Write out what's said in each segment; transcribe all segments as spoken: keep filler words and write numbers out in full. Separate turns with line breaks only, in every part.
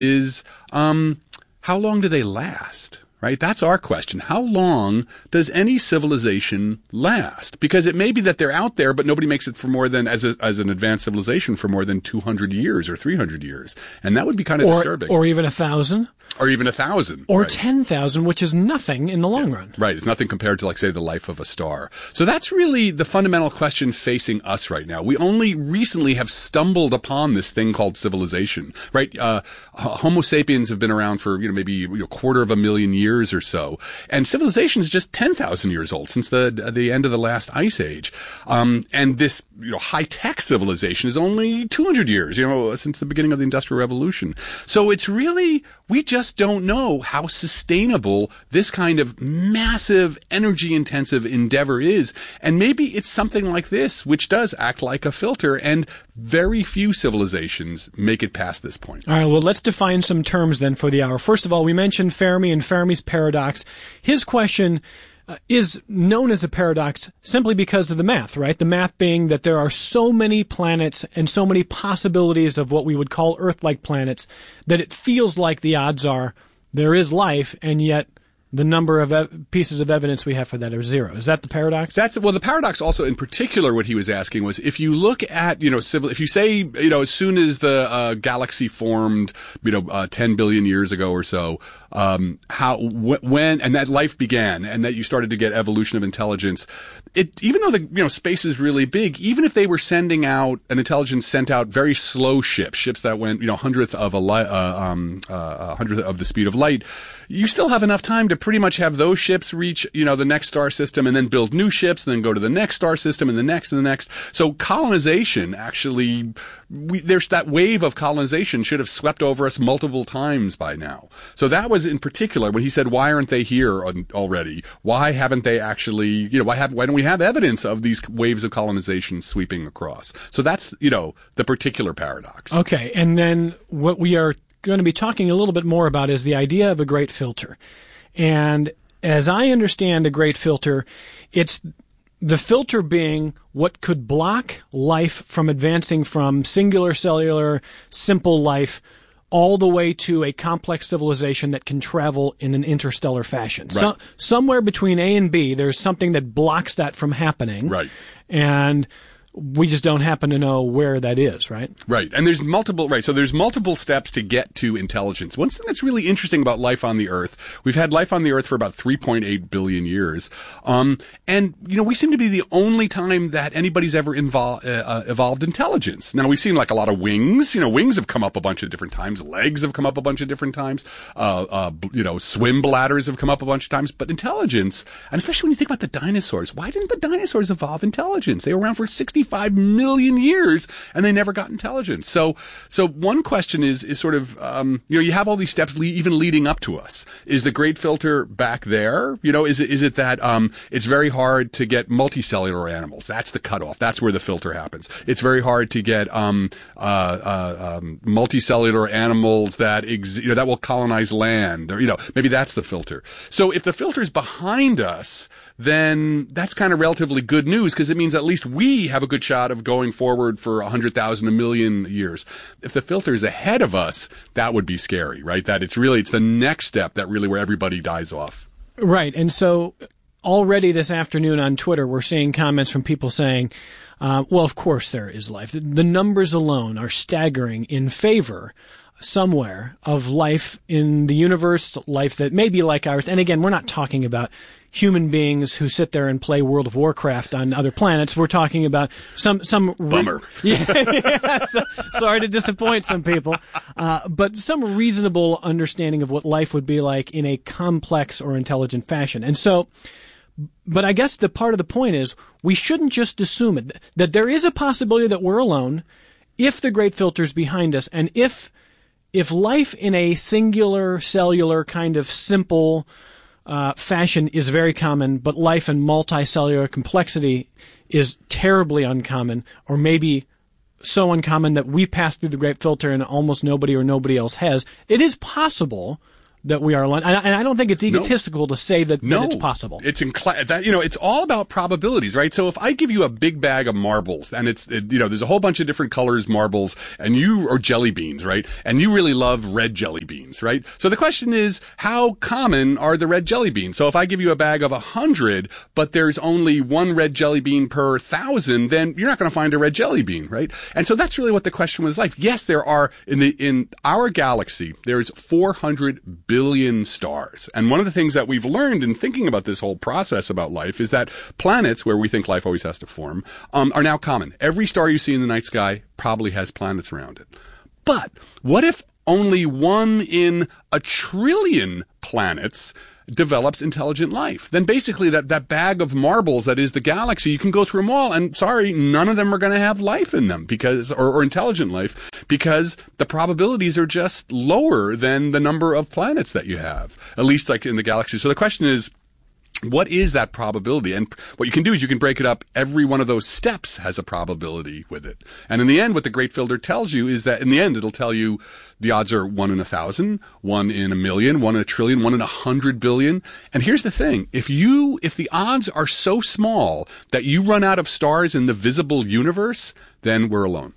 is um, how long do they last? Right? That's our question. How long does any civilization last? Because it may be that they're out there, but nobody makes it for more than, as a, as an advanced civilization, for more than two hundred years or three hundred years. And that would be kind of
or,
disturbing.
Or even a thousand.
Or even a thousand.
Or
right.
ten thousand, which is nothing in the long
yeah.
run.
Right. It's nothing compared to, like, say, the life of a star. So that's really the fundamental question facing us right now. We only recently have stumbled upon this thing called civilization, right? Uh, Homo sapiens have been around for, you know, maybe you know, a quarter of a million years or so. And civilization is just ten thousand years old since the the end of the last ice age. Um, and this, you know, high-tech civilization is only two hundred years, you know, since the beginning of the Industrial Revolution. So it's really, we just don't know how sustainable this kind of massive, energy-intensive endeavor is. And maybe it's something like this, which does act like a filter, and very few civilizations make it past this point.
All right, well, let's define some terms then for the hour. First of all, we mentioned Fermi and Fermi's paradox. His question uh, is known as a paradox simply because of the math, right? The math being that there are so many planets and so many possibilities of what we would call Earth-like planets that it feels like the odds are there is life, and yet the number of ev- pieces of evidence we have for that are zero. Is that the paradox?
That's, well, the paradox also, in particular, what he was asking was, if you look at, you know, civil, if you say, you know, as soon as the uh, galaxy formed, you know, uh, ten billion years ago or so, um, how, wh- when, and that life began, and that you started to get evolution of intelligence, it, even though the, you know, space is really big, even if they were sending out, an intelligence sent out very slow ships, ships that went, you know, hundredth of a light, uh, um, uh, hundredth of the speed of light, you still have enough time to pretty much have those ships reach, you know, the next star system, and then build new ships, and then go to the next star system, and the next and the next. So colonization actually, we, there's that wave of colonization should have swept over us multiple times by now. So that was in particular when he said, why aren't they here already? Why haven't they actually, you know, why have, why don't we have evidence of these waves of colonization sweeping across? So that's, you know, the particular paradox.
Okay. And then what we are going to be talking a little bit more about is the idea of a great filter. And as I understand a great filter, it's the filter being what could block life from advancing from singular cellular, simple life all the way to a complex civilization that can travel in an interstellar fashion.
Right.
So, somewhere between A and B, there's something that blocks that from happening.
Right.
And we just don't happen to know where that is, right?
Right. And there's multiple, right. So there's multiple steps to get to intelligence. One thing that's really interesting about life on the Earth, we've had life on the Earth for about three point eight billion years. Um, and, you know, we seem to be the only time that anybody's ever invol- uh, evolved intelligence. Now, we've seen like a lot of wings. You know, wings have come up a bunch of different times. Legs have come up a bunch of different times. Uh, uh, you know, swim bladders have come up a bunch of times. But intelligence, and especially when you think about the dinosaurs, why didn't the dinosaurs evolve intelligence? They were around for sixty Five million years, and they never got intelligence. So, so one question is is sort of, um, you know, you have all these steps le- even leading up to us. Is the great filter back there? You know, is it is it that um, it's very hard to get multicellular animals? That's the cutoff. That's where the filter happens. It's very hard to get um, uh, uh, um, multicellular animals that ex- you know that will colonize land, or you know, maybe that's the filter. So, if the filter's behind us, then that's kind of relatively good news, because it means at least we have a good shot of going forward for one hundred thousand, a million years. If the filter is ahead of us, that would be scary, right? That it's really, it's the next step that really where everybody dies off.
Right. And so already this afternoon on Twitter, we're seeing comments from people saying, uh, well, of course there is life. The, the numbers alone are staggering in favor somewhere of life in the universe, life that may be like ours. And again, we're not talking about human beings who sit there and play World of Warcraft on other planets. We're talking about some some
bummer.
Re- yeah, yeah so, sorry to disappoint some people, uh, but some reasonable understanding of what life would be like in a complex or intelligent fashion. And so, but I guess the part of the point is we shouldn't just assume it, that there is a possibility that we're alone if the great filter's behind us, and if if life in a singular cellular kind of simple Uh, fashion is very common, but life in multicellular complexity is terribly uncommon, or maybe so uncommon that we pass through the great filter and almost nobody or nobody else has. It is possible that we are alone. And I, and I don't think it's egotistical no. to say that,
no.
that it's possible.
It's in cl- that, you know, it's all about probabilities, right? So if I give you a big bag of marbles and it's, it, you know, there's a whole bunch of different colors marbles and you, or jelly beans, right? And you really love red jelly beans, right? So the question is, how common are the red jelly beans? So if I give you a bag of a hundred, but there's only one red jelly bean per thousand, then you're not going to find a red jelly bean, right? And so that's really what the question was like. Yes, there are in the, in our galaxy, there's four hundred billion stars. And one of the things that we've learned in thinking about this whole process about life is that planets, where we think life always has to form, um, are now common. Every star you see in the night sky probably has planets around it. But what if only one in a trillion planets develops intelligent life? Then basically that, that bag of marbles that is the galaxy, you can go through them all, and sorry, none of them are going to have life in them because, or, or intelligent life, because the probabilities are just lower than the number of planets that you have, at least like in the galaxy. So the question is, what is that probability? And what you can do is you can break it up. Every one of those steps has a probability with it. And in the end, what the Great Filter tells you is that in the end, it'll tell you the odds are one in a thousand, one in a million, one in a trillion, one in a hundred billion. And here's the thing. If you, if the odds are so small that you run out of stars in the visible universe, then we're alone.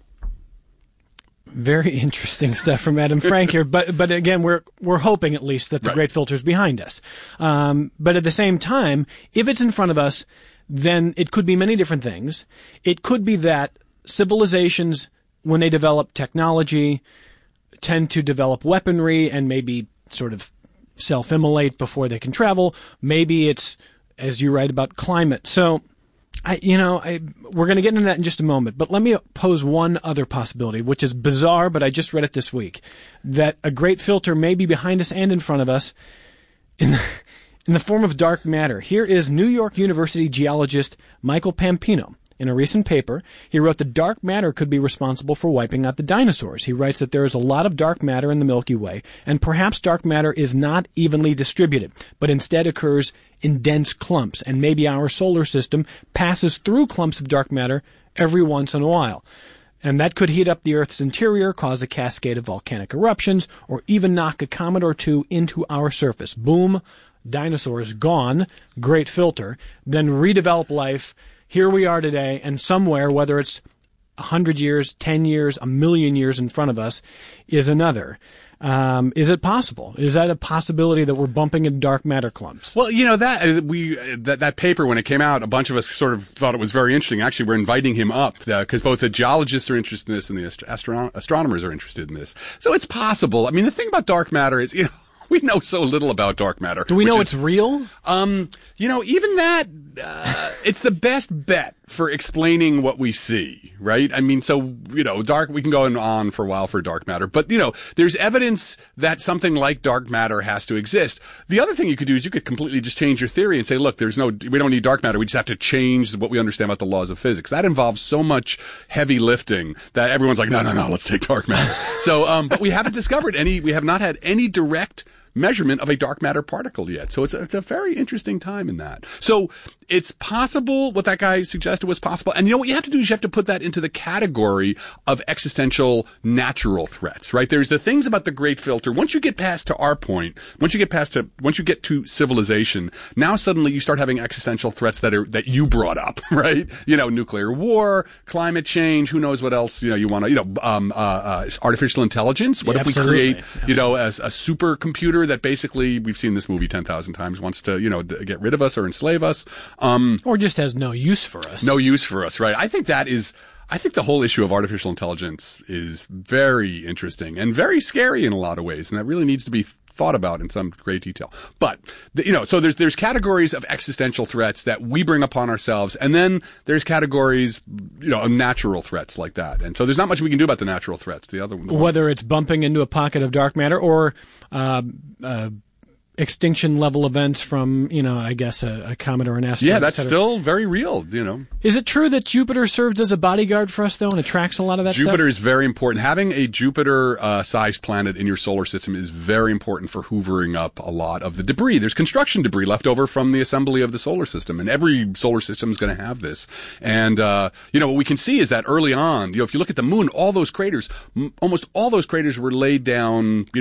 Very interesting stuff from Adam Frank here, but but again, we're we're hoping at least that the
right.
Great Filter's behind us. Um, but at the same time, if it's in front of us, then it could be many different things. It could be that civilizations, when they develop technology, tend to develop weaponry and maybe sort of self-immolate before they can travel. Maybe it's, as you write, about climate. So, I, you know, I, we're going to get into that in just a moment, but let me pose one other possibility, which is bizarre, but I just read it this week, that a Great Filter may be behind us and in front of us in the, in the form of dark matter. Here is New York University geologist Michael Pampino. In a recent paper, he wrote that dark matter could be responsible for wiping out the dinosaurs. He writes that there is a lot of dark matter in the Milky Way, and perhaps dark matter is not evenly distributed, but instead occurs in dense clumps, and maybe our solar system passes through clumps of dark matter every once in a while. And that could heat up the Earth's interior, cause a cascade of volcanic eruptions, or even knock a comet or two into our surface. Boom, dinosaurs gone, Great Filter, then redevelop life. Here we are today, and somewhere, whether it's a hundred years, ten years, a million years in front of us, is another. Um, is it possible? Is that a possibility that we're bumping into dark matter clumps?
Well, you know, that we that, that paper, when it came out, a bunch of us sort of thought it was very interesting. Actually, we're inviting him up because uh, both the geologists are interested in this and the astro- astronomers are interested in this. So it's possible. I mean, the thing about dark matter is, you know, we know so little about dark matter.
Do we know
is,
it's real?
Um, you know, even that, uh, it's the best bet for explaining what we see, right? I mean, so, you know, dark, we can go on for a while for dark matter, but, you know, there's evidence that something like dark matter has to exist. The other thing you could do is you could completely just change your theory and say, look, there's no, we don't need dark matter. We just have to change what we understand about the laws of physics. That involves so much heavy lifting that everyone's like, no, no, no, let's take dark matter. so, um, but we haven't discovered any, we have not had any direct measurement of a dark matter particle yet. So it's a, it's a very interesting time in that. So it's possible what that guy suggested was possible. And you know what you have to do is you have to put that into the category of existential natural threats, right? There's the things about the Great Filter. Once you get past to our point, once you get past to, once you get to civilization, now suddenly you start having existential threats that are, that you brought up, right? You know, nuclear war, climate change, who knows what else, you know, you want to, you know, um, uh, uh, artificial intelligence. What
yeah,
if we
absolutely.
create,
Absolutely.
you know, as a supercomputer that basically, we've seen this movie ten thousand times, wants to, you know, get rid of us or enslave us. Um,
or just has no use for us.
No use for us, right? I think that is, I think the whole issue of artificial intelligence is very interesting and very scary in a lot of ways, and that really needs to be thought about in some great detail. But, you know, so there's, there's categories of existential threats that we bring upon ourselves, and then there's categories, you know, of natural threats like that. And so there's not much we can do about the natural threats. The other one.
Whether it's bumping into a pocket of dark matter or, uh, uh, extinction level events from, you know, I guess a, a comet or an asteroid.
Yeah, that's still very real, you know.
Is it true that Jupiter serves as a bodyguard for us, though, and attracts a lot of that
Jupiter
stuff?
Jupiter is very important. Having a Jupiter-sized uh, planet in your solar system is very important for hoovering up a lot of the debris. There's construction debris left over from the assembly of the solar system, and every solar system is going to have this. And, uh, you know, what we can see is that early on, you know, if you look at the moon, all those craters, m- almost all those craters were laid down, you know,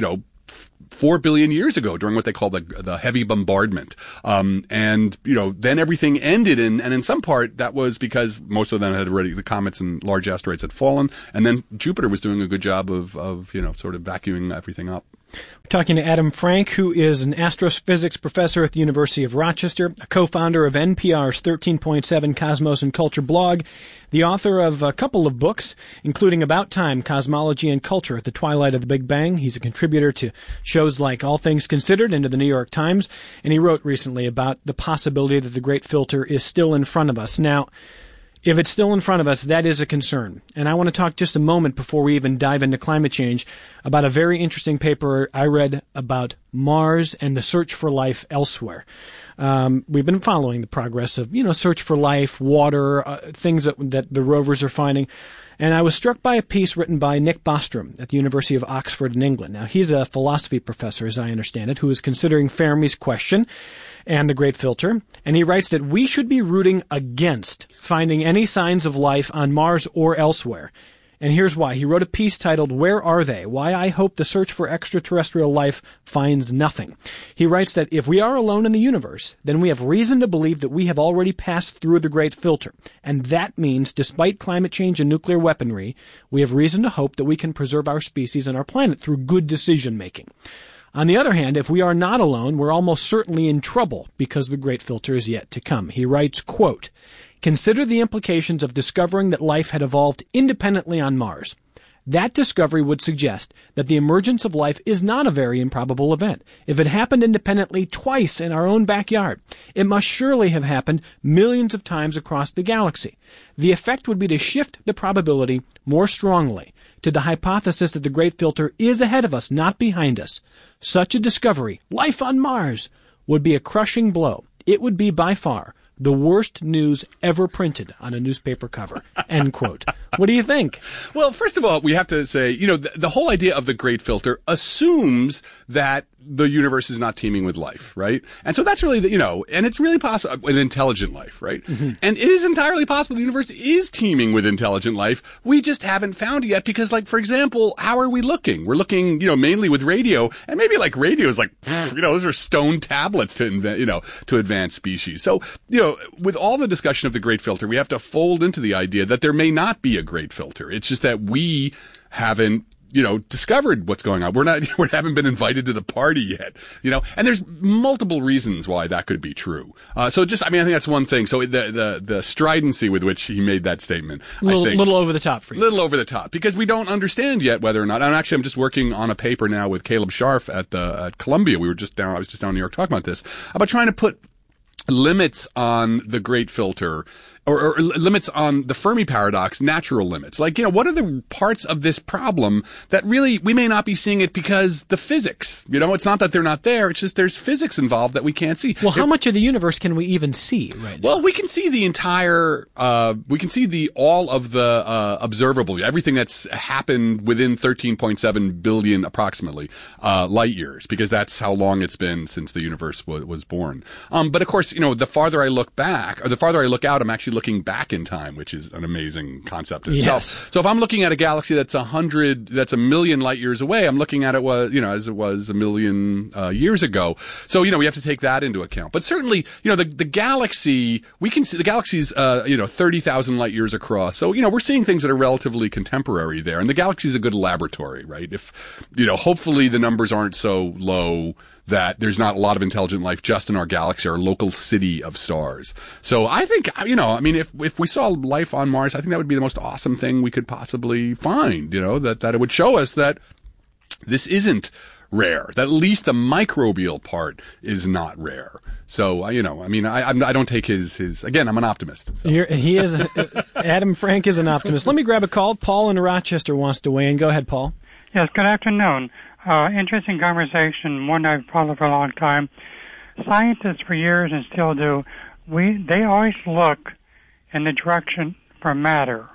four billion years ago during what they call the the heavy bombardment. Um, and, you know, then everything ended, and, and in some part that was because most of them had already, the comets and large asteroids had fallen, and then Jupiter was doing a good job of, of, you know, sort of vacuuming everything up.
We're talking to Adam Frank, who is an astrophysics professor at the University of Rochester, a co-founder of N P R's thirteen point seven Cosmos and Culture blog, the author of a couple of books, including About Time, Cosmology and Culture at the Twilight of the Big Bang. He's a contributor to shows like All Things Considered and to the New York Times, and he wrote recently about the possibility that the Great Filter is still in front of us. Now, if it's still in front of us, that is a concern. And I want to talk just a moment before we even dive into climate change about a very interesting paper I read about Mars and the search for life elsewhere. Um, we've been following the progress of, you know, search for life, water, uh, things that, that the rovers are finding. And I was struck by a piece written by Nick Bostrom at the University of Oxford in England. Now, he's a philosophy professor, as I understand it, who is considering Fermi's question and the Great Filter, and he writes that we should be rooting against finding any signs of life on Mars or elsewhere. And here's why. He wrote a piece titled, Where Are They? Why I Hope the Search for Extraterrestrial Life Finds Nothing. He writes that if we are alone in the universe, then we have reason to believe that we have already passed through the Great Filter. And that means, despite climate change and nuclear weaponry, we have reason to hope that we can preserve our species and our planet through good decision-making. On the other hand, if we are not alone, we're almost certainly in trouble because the Great Filter is yet to come. He writes, quote, Consider the implications of discovering that life had evolved independently on Mars. That discovery would suggest that the emergence of life is not a very improbable event. If it happened independently twice in our own backyard, it must surely have happened millions of times across the galaxy. The effect would be to shift the probability more strongly to the hypothesis that the Great Filter is ahead of us, not behind us. Such a discovery, life on Mars, would be a crushing blow. It would be by far the worst news ever printed on a newspaper cover, end quote. What do you think?
Well, first of all, we have to say, you know, the, the whole idea of the Great Filter assumes that the universe is not teeming with life, right? And so that's really, the, you know, and it's really possible with intelligent life, right? Mm-hmm. And it is entirely possible the universe is teeming with intelligent life. We just haven't found it yet because, like, for example, how are we looking? We're looking, you know, mainly with radio, and maybe like radio is like, you know, those are stone tablets to invent, you know, to advance species. So, you know, with all the discussion of the Great Filter, we have to fold into the idea that there may not be a Great Filter. It's just that we haven't, you know, discovered what's going on. We're not, we haven't been invited to the party yet, you know, and there's multiple reasons why that could be true. Uh, so just, I mean, I think that's one thing. So the, the, the stridency with which he made that statement,
a little,
I think.
little over the top for you.
Little over the top because we don't understand yet whether or not, and actually I'm just working on a paper now with Caleb Scharf at the, at Columbia. We were just down, I was just down in New York talking about this, about trying to put limits on the Great Filter, or, or limits on the Fermi paradox, natural limits. Like, you know, what are the parts of this problem that really we may not be seeing it because the physics, you know, it's not that they're not there, it's just there's physics involved that we can't see.
Well, how
it,
much of the universe can we even see right now?
Well, we can see the entire, uh, we can see the, all of the, uh, observable, everything that's happened within thirteen point seven billion approximately, uh, light years, because that's how long it's been since the universe was, was born. Um, but of course, you know, the farther I look back, or the farther I look out, I'm actually looking back in time, which is an amazing concept in itself.
Yes.
So if I'm looking at a galaxy that's a hundred, that's a million light years away, I'm looking at it was, you know, as it was a million uh, years ago. So, you know, we have to take that into account. But certainly, you know, the, the galaxy, we can see the galaxy's, uh, you know, thirty thousand light years across. So, you know, we're seeing things that are relatively contemporary there. And the galaxy's a good laboratory, right? If, you know, hopefully the numbers aren't so low that there's not a lot of intelligent life just in our galaxy, our local city of stars. So I think, you know, I mean, if if we saw life on Mars, I think that would be the most awesome thing we could possibly find, you know, that, that it would show us that this isn't rare, that at least the microbial part is not rare. So, you know, I mean, I I'm, I don't take his, his, again, I'm an optimist. So.
You're, he is, a, Adam Frank is an optimist. Let me grab a call. Paul in Rochester wants to weigh in. Go ahead, Paul.
Yes, good afternoon. Uh, interesting conversation, one I've followed for a long time. Scientists for years and still do, we they always look in the direction for matter.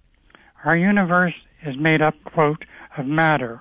Our universe is made up, quote, of matter.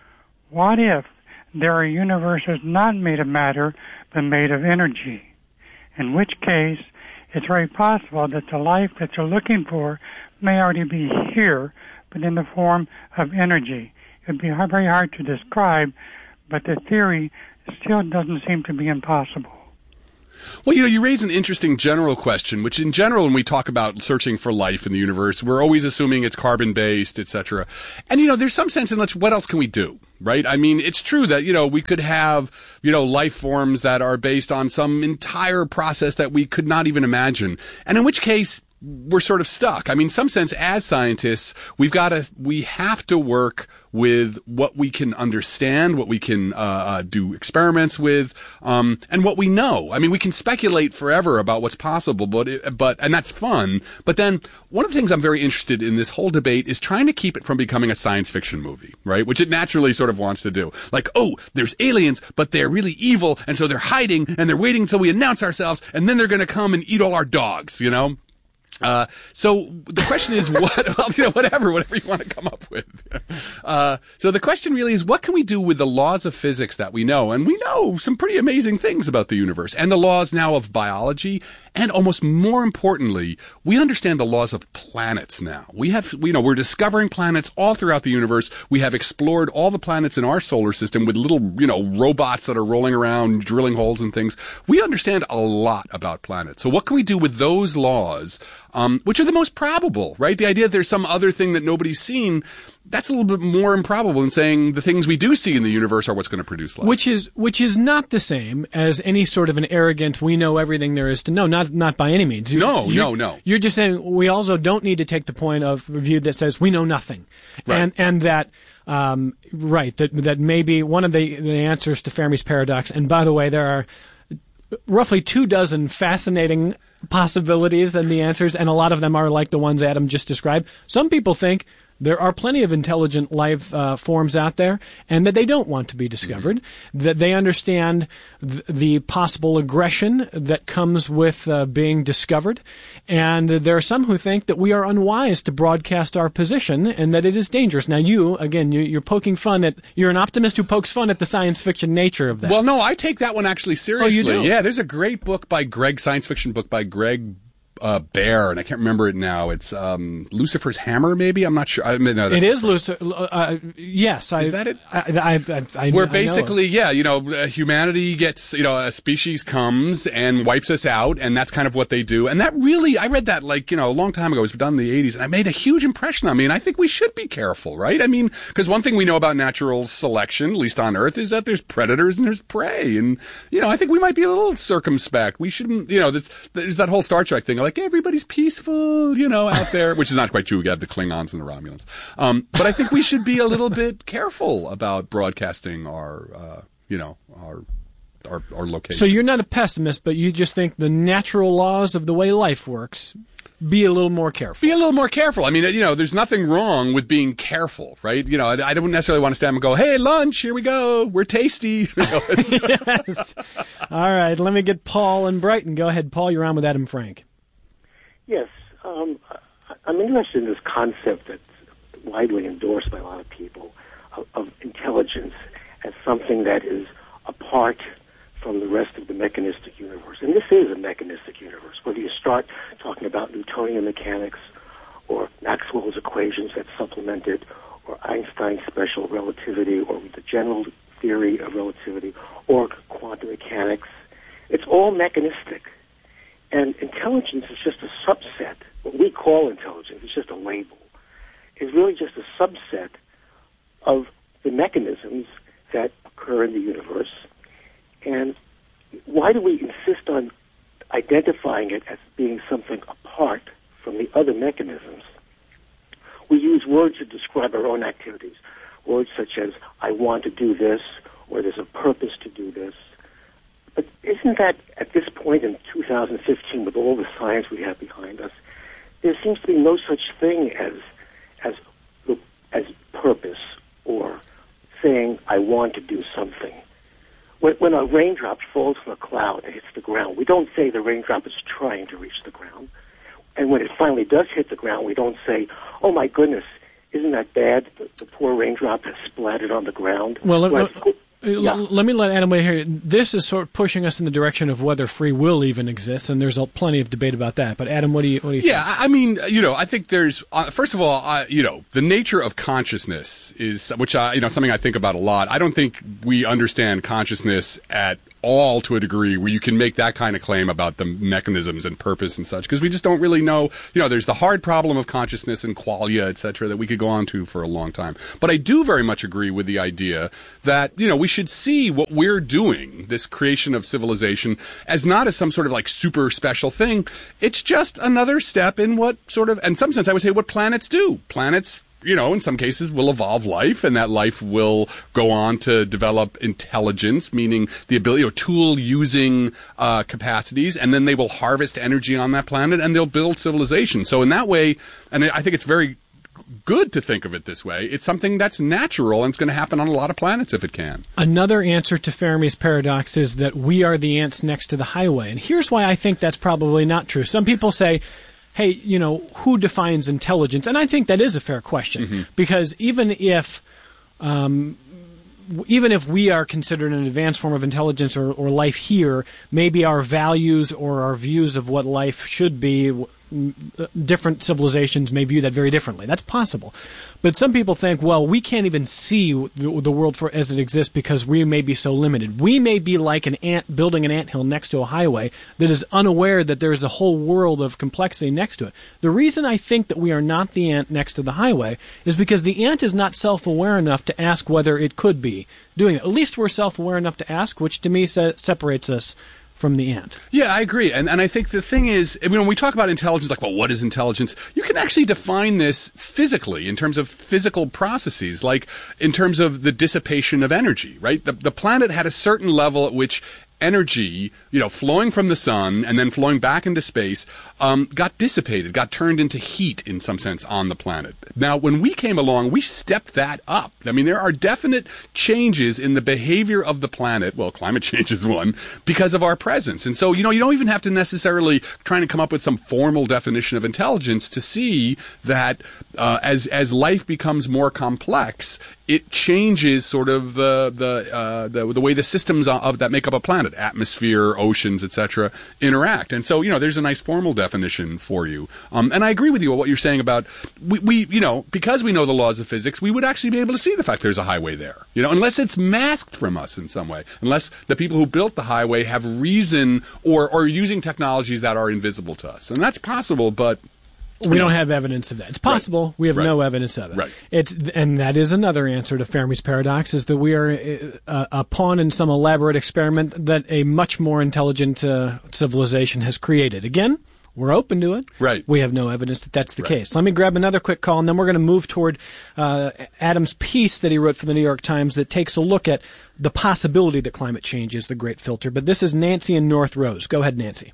What if there are universes not made of matter, but made of energy? In which case, it's very possible that the life that you're looking for may already be here, but in the form of energy. It would be very hard to describe, but the theory still doesn't seem to be impossible.
Well, you know, you raise an interesting general question, which in general, when we talk about searching for life in the universe, we're always assuming it's carbon-based, et cetera. And, you know, there's some sense in which, what else can we do, right? I mean, it's true that, you know, we could have, you know, life forms that are based on some entire process that we could not even imagine. And in which case, we're sort of stuck. I mean, in some sense, as scientists, we've got to, we have to work with what we can understand, what we can uh, uh, do experiments with, um, and what we know. I mean, we can speculate forever about what's possible, but it, but and that's fun. But then one of the things I'm very interested in this whole debate is trying to keep it from becoming a science fiction movie, right? Which it naturally sort of wants to do. Like, oh, there's aliens, but they're really evil, and so they're hiding, and they're waiting until we announce ourselves, and then they're going to come and eat all our dogs, you know? Uh, so the question is what, well, you know, whatever, whatever you want to come up with. Uh, so the question really is, what can we do with the laws of physics that we know? And we know some pretty amazing things about the universe and the laws now of biology. And almost more importantly, we understand the laws of planets now. We have, you know, we're discovering planets all throughout the universe. We have explored all the planets in our solar system with little, you know, robots that are rolling around, drilling holes and things. We understand a lot about planets. So what can we do with those laws? Um, which are the most probable, right? The idea that there's some other thing that nobody's seen, that's a little bit more improbable than saying the things we do see in the universe are what's going to produce life.
Which is which is not the same as any sort of an arrogant, we know everything there is to know. Not not by any means. You,
no,
you,
no, no.
You're just saying we also don't need to take the point of view that says we know nothing,
right.
and and that. Um, right, that that may be one of the, the answers to Fermi's paradox. And by the way, there are roughly two dozen fascinating possibilities and the answers, and a lot of them are like the ones Adam just described. Some people think there are plenty of intelligent life uh, forms out there, and that they don't want to be discovered, mm-hmm. that they understand th- the possible aggression that comes with uh, being discovered, and there are some who think that we are unwise to broadcast our position and that it is dangerous. Now you, again, you, you're poking fun at, you're an optimist who pokes fun at the science fiction nature of that.
Well, no, I take that one actually seriously.
Oh, you do?
Yeah, there's a great book by Greg, science fiction book by Greg Uh, Bear, and I can't remember it now. It's um, Lucifer's Hammer, maybe. I'm not sure. I mean, no,
it is Lucifer. Uh, yes, I,
is that it?
I, I, I, I,
Where
I
basically,
know
yeah, you know, uh, humanity gets, you know, a species comes and wipes us out, and that's kind of what they do. And that really, I read that like, you know, a long time ago. It was done in the eighties, and it made a huge impression on me. And I think we should be careful, right? I mean, because one thing we know about natural selection, at least on Earth, is that there's predators and there's prey, and you know, I think we might be a little circumspect. We shouldn't, you know, there's, there's that whole Star Trek thing, like everybody's peaceful. Peaceful, you know, out there, which is not quite true. We have the Klingons and the Romulans. Um, but I think we should be a little bit careful about broadcasting our, uh, you know, our, our, our location.
So you're not a pessimist, but you just think the natural laws of the way life works, be a little more careful.
Be a little more careful. I mean, you know, there's nothing wrong with being careful, right? You know, I, I don't necessarily want to stand and go, hey, lunch, here we go. We're tasty. You know,
yes. All right. Let me get Paul in Brighton. Go ahead, Paul. You're on with Adam Frank.
Yes, um, I'm interested in this concept that's widely endorsed by a lot of people of, of intelligence as something that is apart from the rest of the mechanistic universe. And this is a mechanistic universe, whether you start talking about Newtonian mechanics or Maxwell's equations that supplement it, or Einstein's special relativity, or the general theory of relativity, or quantum mechanics. It's all mechanistic. And intelligence is just a subset. What we call intelligence is just a label. It's really just a subset of the mechanisms that occur in the universe. And why do we insist on identifying it as being something apart from the other mechanisms? We use words to describe our own activities. Words such as, I want to do this, or there's a purpose to do this. But isn't that, at this point in two thousand fifteen, with all the science we have behind us, there seems to be no such thing as as as purpose or saying, I want to do something. When, when a raindrop falls from a cloud and hits the ground, we don't say the raindrop is trying to reach the ground. And when it finally does hit the ground, we don't say, oh, my goodness, isn't that bad? The, the poor raindrop has splattered on the ground.
Well, let, let,
Yeah.
L- let me let Adam weigh here. This is sort of pushing us in the direction of whether free will even exists, and there's a, plenty of debate about that. But Adam, what do you what do you
Yeah,
think?
I mean, you know, I think there's uh, first of all, uh, you know, the nature of consciousness is, which I, you know, something I think about a lot. I don't think we understand consciousness at all to a degree where you can make that kind of claim about the mechanisms and purpose and such, because we just don't really know. You know, there's the hard problem of consciousness and qualia, et cetera, that we could go on to for a long time. But I do very much agree with the idea that, you know, we should see what we're doing, this creation of civilization, as not as some sort of like super special thing. It's just another step in what sort of, in some sense, I would say what planets do. Planets, you know, in some cases will evolve life, and that life will go on to develop intelligence, meaning the ability, you know, tool using uh, capacities, and then they will harvest energy on that planet and they'll build civilization. So in that way, and I think it's very good to think of it this way, it's something that's natural, and it's going to happen on a lot of planets if it can.
Another answer to Fermi's paradox is that we are the ants next to the highway. And here's why I think that's probably not true. Some people say, hey, you know, who defines intelligence? And I think that is a fair question, mm-hmm. because even if um, even if we are considered an advanced form of intelligence or, or life here, maybe our values or our views of what life should be, different civilizations may view that very differently. That's possible. But some people think, well, we can't even see the, the world for as it exists because we may be so limited. We may be like an ant building an anthill next to a highway that is unaware that there is a whole world of complexity next to it. The reason I think that we are not the ant next to the highway is because the ant is not self-aware enough to ask whether it could be doing it. At least we're self-aware enough to ask, which to me se- separates us from the ant.
Yeah, I agree. And and I think the thing is, I mean, when we talk about intelligence, like, well, what is intelligence? You can actually define this physically in terms of physical processes, like in terms of the dissipation of energy, right? The, the planet had a certain level at which energy, you know, flowing from the sun and then flowing back into space, um, got dissipated, got turned into heat in some sense on the planet. Now, when we came along, we stepped that up. I mean, there are definite changes in the behavior of the planet. Well, climate change is one, because of our presence. And so, you know, you don't even have to necessarily try to come up with some formal definition of intelligence to see that uh, as as life becomes more complex, it changes sort of the the uh, the, the way the systems of that make up a planet, atmosphere, oceans, et cetera, interact. And so, you know, there's a nice formal definition for you. Um, and I agree with you on what you're saying about we, we, you know, because we know the laws of physics, we would actually be able to see the fact there's a highway there. You know, unless it's masked from us in some way, unless the people who built the highway have reason or or using technologies that are invisible to us, and that's possible, but.
We don't have evidence of that. It's possible.
Right.
We have
right.
no evidence of it.
Right.
It's, and that is another answer to Fermi's paradox, is that we are a, a pawn in some elaborate experiment that a much more intelligent uh, civilization has created. Again, we're open to it.
Right.
We have no evidence that that's the
right.
case. Let me grab another quick call, and then we're going to move toward uh, Adam's piece that he wrote for the New York Times that takes a look at the possibility that climate change is the great filter. But this is Nancy in North Rose. Go ahead, Nancy.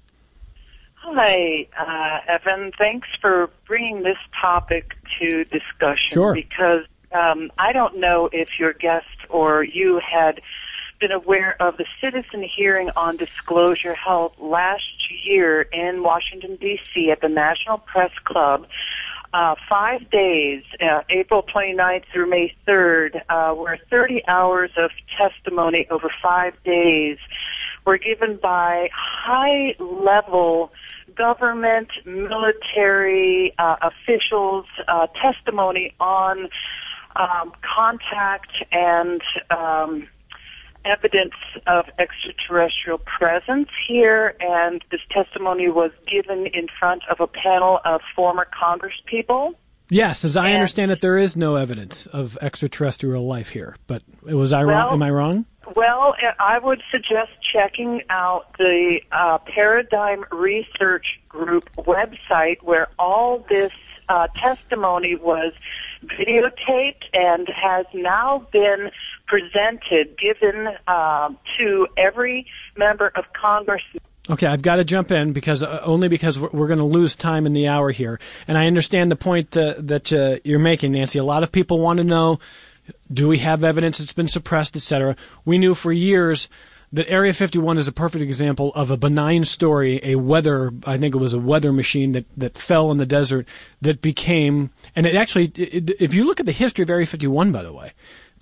Hi, uh, Evan. Thanks for bringing this topic to discussion.
Sure.
Because um, I don't know if your guest or you had been aware of the citizen hearing on disclosure held last year in Washington, D C at the National Press Club. Uh, five days, uh, April twenty-ninth through May third, uh, where thirty hours of testimony over five days were given by high-level government, military uh, officials, uh, testimony on um, contact and um, evidence of extraterrestrial presence here, and this testimony was given in front of a panel of former Congresspeople.
Yes, as I
and,
understand it, there is no evidence of extraterrestrial life here. But was I
well,
wrong? Am I wrong?
Well, I would suggest checking out the uh, Paradigm Research Group website, where all this uh, testimony was videotaped and has now been presented, given uh, to every member of Congress.
Okay, I've got to jump in because uh, only because we're, we're going to lose time in the hour here, and I understand the point uh, that uh, you're making, Nancy. A lot of people want to know, do we have evidence that's been suppressed, et cetera. We knew for years that Area fifty-one is a perfect example of a benign story, a weather, I think it was a weather machine that, that fell in the desert that became, and it actually, it, if you look at the history of Area fifty-one, by the way,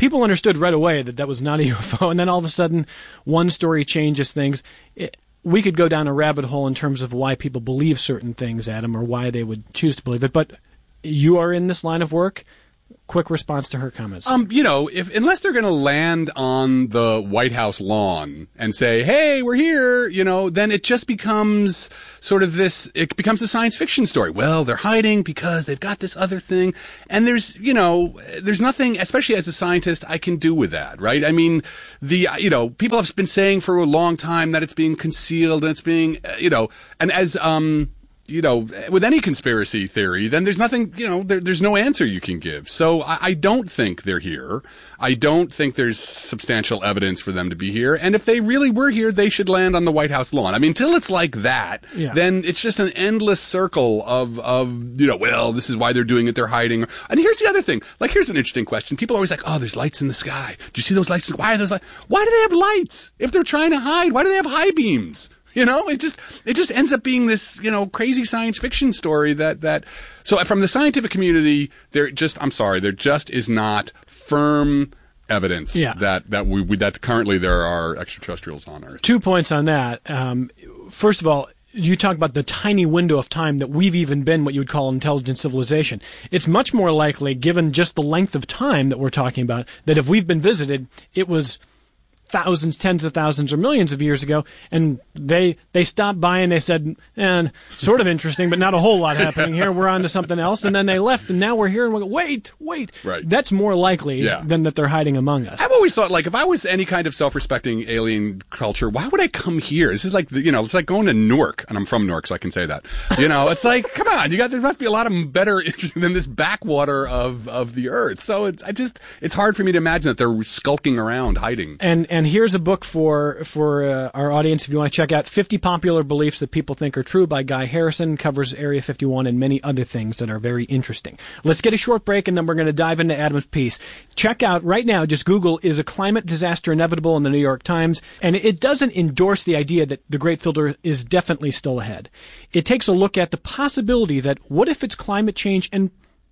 people understood right away that that was not a U F O, and then all of a sudden, one story changes things. It, we could go down a rabbit hole in terms of why people believe certain things, Adam, or why they would choose to believe it. But you are in this line of work. Quick response to her comments.
Um, you know, if unless they're going to land on the White House lawn and say, "Hey, we're here," you know, then it just becomes sort of this. It becomes a science fiction story. Well, they're hiding because they've got this other thing, and there's, you know, there's nothing, especially as a scientist, I can do with that, right? I mean, the, you know, people have been saying for a long time that it's being concealed and it's being, you know, and as um. you know, with any conspiracy theory, then there's nothing, you know, there, there's no answer you can give. So I, I don't think they're here. I don't think there's substantial evidence for them to be here. And if they really were here, they should land on the White House lawn. I mean, until it's like that, yeah. then it's just an endless circle of, of, you know, well, this is why they're doing it. They're hiding. And here's the other thing. Like, here's an interesting question. People are always like, oh, there's lights in the sky. Do you see those lights? Why are those lights? Why do they have lights? If they're trying to hide, why do they have high beams? You know, it just it just ends up being this, you know, crazy science fiction story that that. So from the scientific community, there just I'm sorry, there just is not firm evidence
yeah.
that that we, we that currently there are extraterrestrials on Earth.
Two points on that. Um, first of all, you talk about the tiny window of time that we've even been what you would call intelligent civilization. It's much more likely, given just the length of time that we're talking about, that if we've been visited, it was thousands, tens of thousands, or millions of years ago, and they they stopped by and they said, and sort of interesting, but not a whole lot happening here. We're on to something else, and then they left, and now we're here, and we go, wait, wait.
Right.
That's more likely
yeah.
than that they're hiding among us.
I've always thought, like, if I was any kind of self-respecting alien culture, why would I come here? This is like, you know, it's like going to Newark, and I'm from Newark, so I can say that. You know, it's like, come on, you got there must be a lot of better than this backwater of of the Earth. So it's I just it's hard for me to imagine that they're skulking around, hiding.
And and here's a book for for uh, our audience if you want to check out fifty Popular Beliefs That People Think Are True by Guy Harrison. Covers Area fifty-one and many other things that are very interesting. Let's get a short break, and then we're going to dive into Adam's piece. Check out right now, just Google, is a climate disaster inevitable, in the New York Times? And it doesn't endorse the idea that the Great Filter is definitely still ahead. It takes a look at the possibility that what if it's climate change, and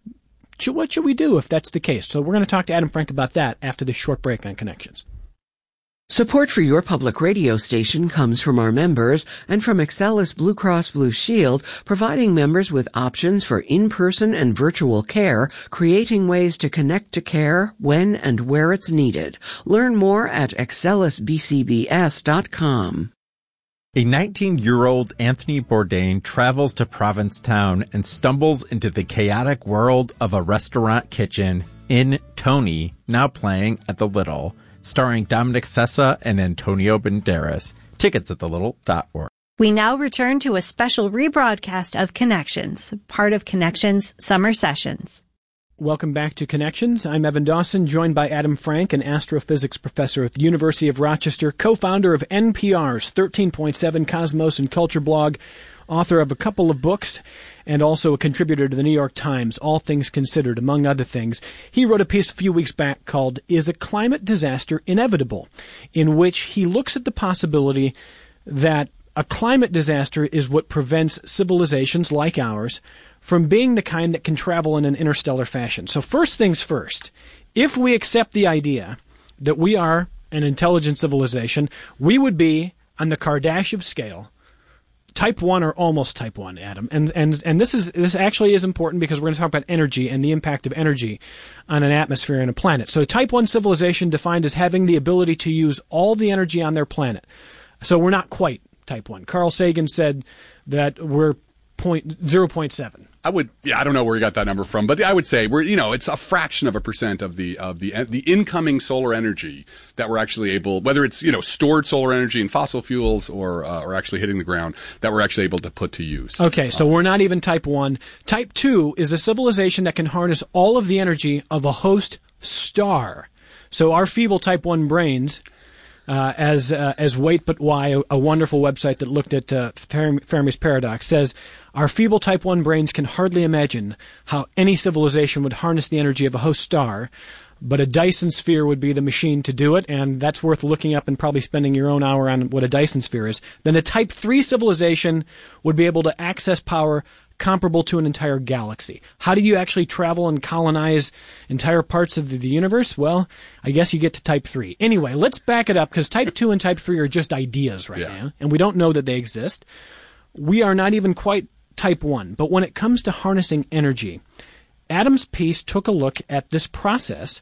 what should we do if that's the case? So we're going to talk to Adam Frank about that after this short break on Connections.
Support for your public radio station comes from our members and from Excelis Blue Cross Blue Shield, providing members with options for in-person and virtual care, creating ways to connect to care when and where it's needed. Learn more at excelis b c b s dot com.
A nineteen-year-old Anthony Bourdain travels to Provincetown and stumbles into the chaotic world of a restaurant kitchen in Tony, now playing at the Little, starring Dominic Sessa and Antonio Banderas. Tickets at the little dot org.
We now return to a special rebroadcast of Connections, part of Connections Summer Sessions.
Welcome back to Connections. I'm Evan Dawson, joined by Adam Frank, an astrophysics professor at the University of Rochester, co-founder of N P R's thirteen point seven Cosmos and Culture blog, author of a couple of books, and also a contributor to the New York Times, All Things Considered, among other things. He wrote a piece a few weeks back called Is a Climate Disaster Inevitable?, in which he looks at the possibility that a climate disaster is what prevents civilizations like ours from being the kind that can travel in an interstellar fashion. So first things first, if we accept the idea that we are an intelligent civilization, we would be, on the Kardashev scale, Type one or almost type one, Adam. And and and this is this actually is important because we're going to talk about energy and the impact of energy on an atmosphere and a planet. So type one civilization defined as having the ability to use all the energy on their planet. So we're not quite type one. Carl Sagan said that we're point zero point seven.
I would, yeah, I don't know where you got that number from, but I would say we're, you know, it's a fraction of a percent of the of the the incoming solar energy that we're actually able, whether it's, you know, stored solar energy in fossil fuels or uh, or actually hitting the ground, that we're actually able to put to use.
Okay, so um, we're not even type one. Type two is a civilization that can harness all of the energy of a host star. So our feeble type one brains, Uh, as uh, as Wait But Why, a, a wonderful website that looked at uh, Fermi's paradox, says, our feeble type one brains can hardly imagine how any civilization would harness the energy of a host star, but a Dyson sphere would be the machine to do it, and that's worth looking up and probably spending your own hour on what a Dyson sphere is. Then a Type three civilization would be able to access power comparable to an entire galaxy. How do you actually travel and colonize entire parts of the, the universe? Well, I guess you get to Type three. Anyway, let's back it up, because Type two and Type three are just ideas right
yeah.
now, and we don't know that they exist. We are not even quite Type one, but when it comes to harnessing energy, Adam's piece took a look at this process.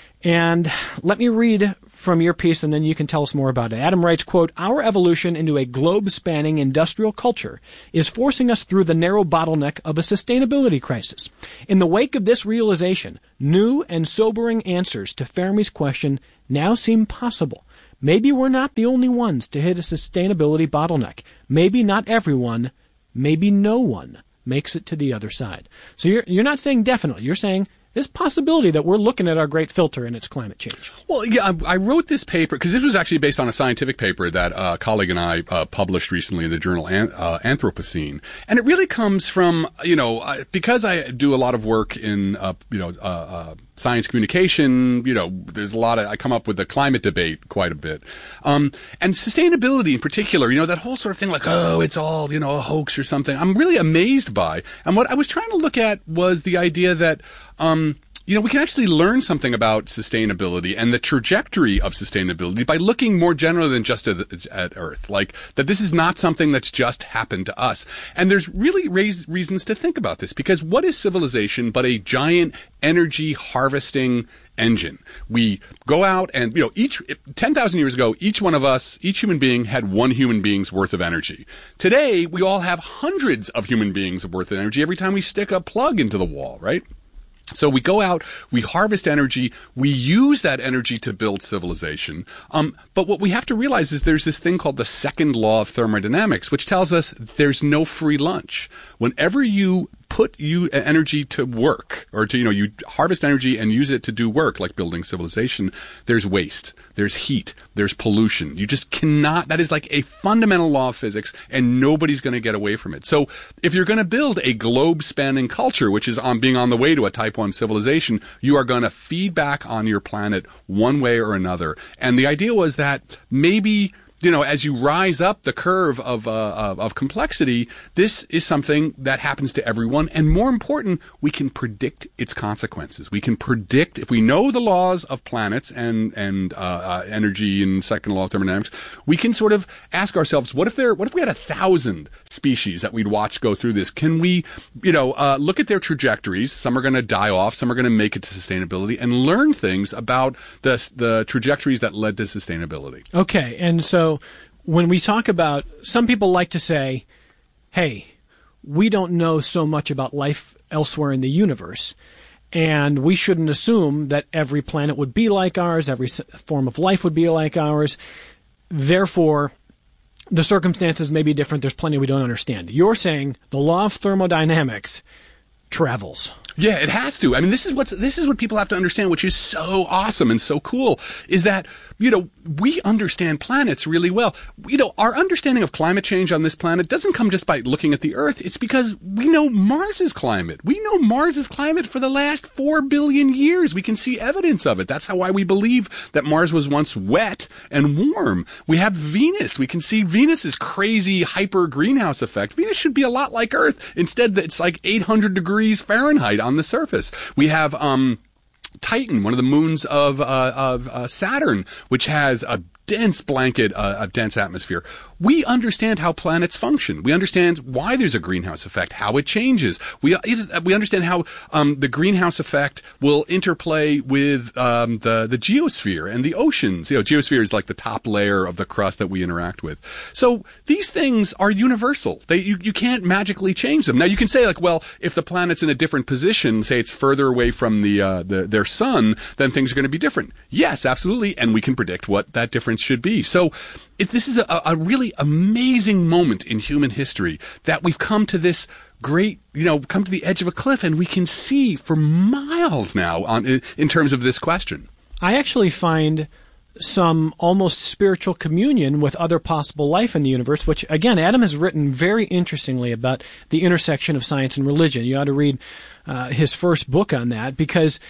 And let me read from your piece, and then you can tell us more about it. Adam writes, quote, "Our evolution into a globe-spanning industrial culture is forcing us through the narrow bottleneck of a sustainability crisis. In the wake of this realization, new and sobering answers to Fermi's question now seem possible. Maybe we're not the only ones to hit a sustainability bottleneck. Maybe not everyone, maybe no one makes it to the other side." So you're you're not saying definitely. You're saying there's possibility that we're looking at our great filter and it's climate change.
Well, yeah, I, I wrote this paper because this was actually based on a scientific paper that uh, a colleague and I uh, published recently in the journal An- uh, Anthropocene. And it really comes from, you know, uh, because I do a lot of work in, uh, you know, uh, uh, science communication, you know, there's a lot of, I come up with the climate debate quite a bit. Um, and sustainability in particular, you know, that whole sort of thing like, oh, it's all, you know, a hoax or something, I'm really amazed by. And what I was trying to look at was the idea that, um, you know, we can actually learn something about sustainability and the trajectory of sustainability by looking more generally than just at, at Earth. Like, that this is not something that's just happened to us. And there's really raised reasons to think about this, because what is civilization but a giant energy harvesting engine? We go out and, you know, each, ten thousand years ago, each one of us, each human being had one human being's worth of energy. Today, we all have hundreds of human beings worth of energy every time we stick a plug into the wall, right? So we go out, we harvest energy, we use that energy to build civilization. Um, but what we have to realize is there's this thing called the second law of thermodynamics, which tells us there's no free lunch. Whenever you put you energy to work, or to, you know, you harvest energy and use it to do work, like building civilization, there's waste, there's heat, there's pollution. You just cannot, that is like a fundamental law of physics, and nobody's going to get away from it. So if you're going to build a globe-spanning culture, which is on being on the way to a type one civilization, you are going to feed back on your planet one way or another. And the idea was that maybe, you know, as you rise up the curve of, uh, of of complexity, this is something that happens to everyone. And more important, we can predict its consequences. We can predict, if we know the laws of planets and and uh, uh, energy and second law of thermodynamics, we can sort of ask ourselves, what if there, what if we had a thousand species that we'd watch go through this? Can we, you know, uh, look at their trajectories? Some are going to die off, some are going to make it to sustainability, and learn things about the the trajectories that led to sustainability.
Okay, and so. So when we talk about, some people like to say, hey, we don't know so much about life elsewhere in the universe, and we shouldn't assume that every planet would be like ours, every form of life would be like ours. Therefore, the circumstances may be different. There's plenty we don't understand. You're saying the law of thermodynamics travels.
Yeah, it has to. I mean, this is what this is what people have to understand, which is so awesome and so cool, is that, you know, we understand planets really well. You know, our understanding of climate change on this planet doesn't come just by looking at the Earth. It's because we know Mars's climate. We know Mars's climate for the last four billion years. We can see evidence of it. That's how why we believe that Mars was once wet and warm. We have Venus. We can see Venus's crazy hyper greenhouse effect. Venus should be a lot like Earth. Instead, it's like eight hundred degrees Fahrenheit on the surface. We have um Titan, one of the moons of uh, of uh, Saturn, which has a dense blanket, uh, a dense atmosphere. We understand how planets function. We understand why there's a greenhouse effect, how it changes. We we understand how um, the greenhouse effect will interplay with um, the the geosphere and the oceans. You know, geosphere is like the top layer of the crust that we interact with. So these things are universal. They you, you can't magically change them. Now you can say like, well, if the planet's in a different position, say it's further away from the uh, the their sun, then things are going to be different. Yes, absolutely, and we can predict what that difference should be. So if this is a, a really amazing moment in human history that we've come to this great, you know, come to the edge of a cliff, and we can see for miles now on in, in terms of this question.
I actually find some almost spiritual communion with other possible life in the universe, which, again, Adam has written very interestingly about the intersection of science and religion. You ought to read uh, his first book on that, because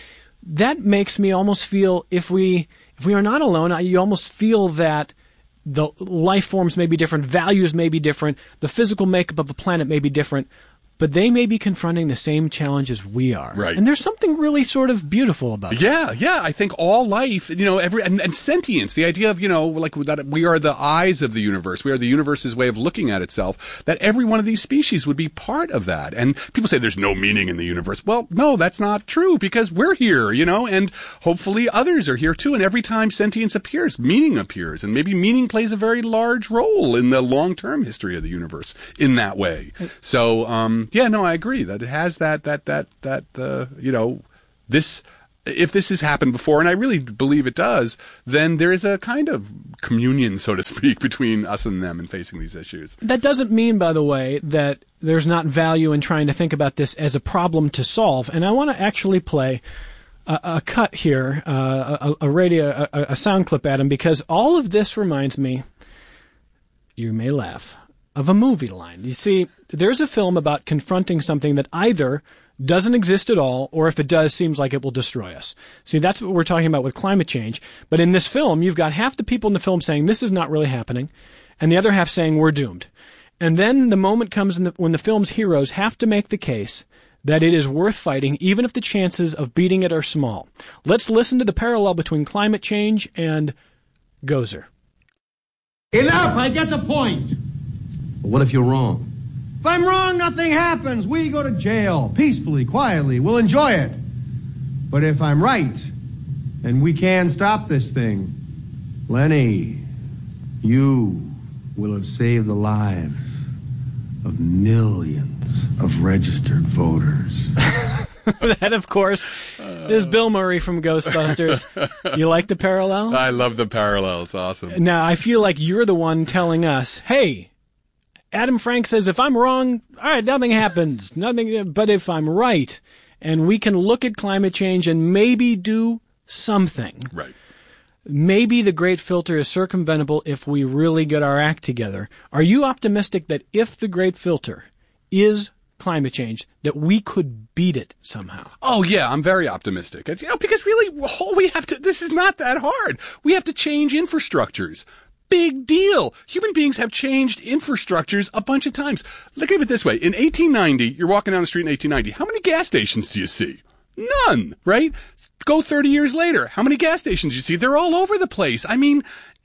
that makes me almost feel if we if we are not alone, I, you almost feel that the life forms may be different, values may be different, the physical makeup of the planet may be different, but they may be confronting the same challenges we are.
Right.
And there's something really sort of beautiful about it.
Yeah, yeah. I think all life, you know, every, and, and sentience, the idea of, you know, like that we are the eyes of the universe. We are the universe's way of looking at itself, that every one of these species would be part of that. And people say there's no meaning in the universe. Well, no, that's not true because we're here, you know, and hopefully others are here too. And every time sentience appears, meaning appears. And maybe meaning plays a very large role in the long-term history of the universe in that way. So, um, yeah, no, I agree that it has that, that, that, that, uh, you know, this, if this has happened before, and I really believe it does, then there is a kind of communion, so to speak, between us and them in facing these issues.
That doesn't mean, by the way, that there's not value in trying to think about this as a problem to solve. And I want to actually play a, a cut here, uh, a, a radio, a, a sound clip at him, because all of this reminds me, you may laugh, of a movie line. You see, there's a film about confronting something that either doesn't exist at all, or if it does, seems like it will destroy us. See, that's what we're talking about with climate change. But in this film, you've got half the people in the film saying this is not really happening, and the other half saying we're doomed. And then the moment comes in the, when the film's heroes have to make the case that it is worth fighting, even if the chances of beating it are small. Let's listen to the parallel between climate change and Gozer.
Enough! I get the point!
What if you're wrong?
If I'm wrong, nothing happens. We go to jail, peacefully, quietly. We'll enjoy it. But if I'm right, and we can stop this thing, Lenny, you will have saved the lives of millions of registered voters.
That, of course, is Bill Murray from Ghostbusters. You like the parallel?
I love the parallel. It's awesome.
Now, I feel like you're the one telling us, hey, Adam Frank says, if I'm wrong, all right, nothing happens. Nothing. But if I'm right, and we can look at climate change and maybe do something.
Right.
Maybe the great filter is circumventable if we really get our act together. Are you optimistic that if the great filter is climate change, that we could beat it somehow?
Oh yeah, I'm very optimistic. It's, you know, because really, all we have to, this is not that hard. We have to change infrastructures. Big deal. Human beings have changed infrastructures a bunch of times. Look at it this way. In eighteen ninety, you're walking down the street in eighteen ninety. How many gas stations do you see? None, right? Go thirty years later. How many gas stations do you see? They're all over the place. I mean,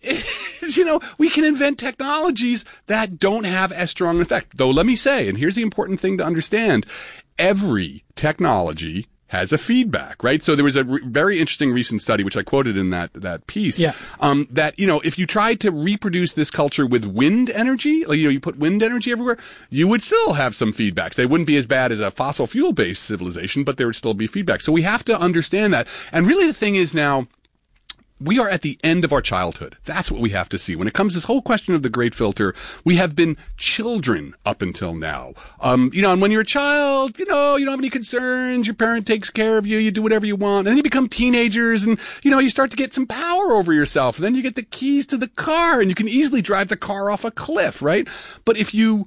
you know, we can invent technologies that don't have as strong an effect. Though let me say, and here's the important thing to understand, every technology has a feedback, right? So there was a re- very interesting recent study, which I quoted in that, that piece,
yeah.
um, that, you know, if you tried to reproduce this culture with wind energy, like, you know, you put wind energy everywhere, you would still have some feedbacks. They wouldn't be as bad as a fossil fuel-based civilization, but there would still be feedback. So we have to understand that. And really the thing is now, we are at the end of our childhood. That's what we have to see. When it comes to this whole question of the great filter, we have been children up until now. Um, you know, and when you're a child, you know, you don't have any concerns. Your parent takes care of you. You do whatever you want. And then you become teenagers and, you know, you start to get some power over yourself. And then you get the keys to the car and you can easily drive the car off a cliff, right? But if you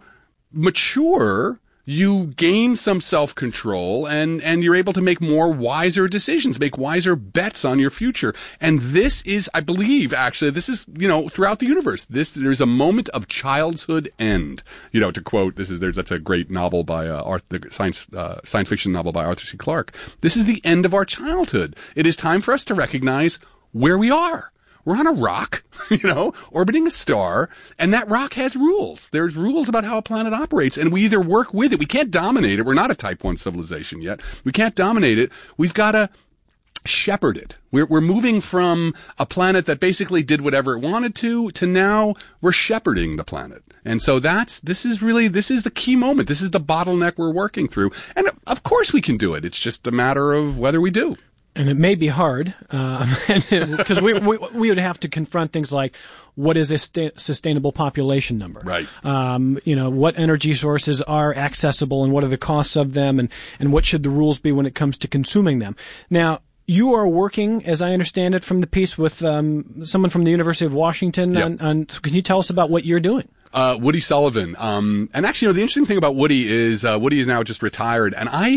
mature, you gain some self-control and, and you're able to make more wiser decisions, make wiser bets on your future. And this is, I believe, actually, this is, you know, throughout the universe, this, there's a moment of childhood end. You know, to quote, this is, there's, that's a great novel by, uh, Arthur, the science, uh, science fiction novel by Arthur C. Clarke. This is the end of our childhood. It is time for us to recognize where we are. We're on a rock, you know, orbiting a star, and that rock has rules. There's rules about how a planet operates, and we either work with it. We can't dominate it. We're not a type one civilization yet. We can't dominate it. We've got to shepherd it. We're, we're moving from a planet that basically did whatever it wanted to, to now we're shepherding the planet. And so that's, this is really, this is the key moment. This is the bottleneck we're working through. And of course we can do it. It's just a matter of whether we do.
And it may be hard, because um, we, we we would have to confront things like, what is a sta- sustainable population number?
Right.
Um, you know, what energy sources are accessible and what are the costs of them, and, and what should the rules be when it comes to consuming them? Now, you are working, as I understand it from the piece, with um, someone from the University of Washington.
Yep.
On, on, so can you tell us about what you're doing?
Uh, Woody Sullivan. Um, and actually, you know, the interesting thing about Woody is, uh, Woody is now just retired. And I